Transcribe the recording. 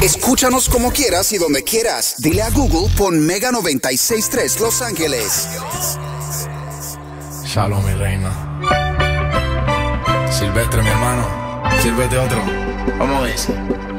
Escúchanos como quieras y donde quieras. Dile a Google, pon Mega 96.3 Los Ángeles. Shalom, mi reina. Silvestre, mi hermano. Sírvete otro. Vamos a ver.